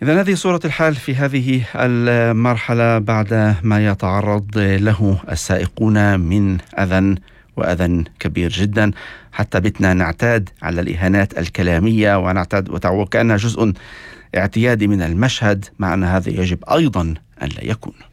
إذن هذه صورة الحال في هذه المرحلة بعد ما يتعرض له السائقون من وأذى كبير جدا، حتى بتنا نعتاد على الإهانات الكلامية وكأنها جزء اعتيادي من المشهد، مع أن هذا يجب أيضا أن لا يكون.